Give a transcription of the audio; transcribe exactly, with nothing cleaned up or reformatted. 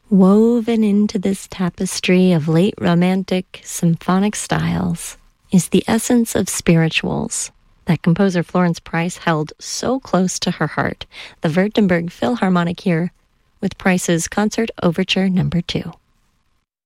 Woven into this tapestry of late romantic symphonic styles is the essence of spirituals that composer Florence Price held so close to her heart. The Württemberg Philharmonic here with Price's Concert Overture Number Two.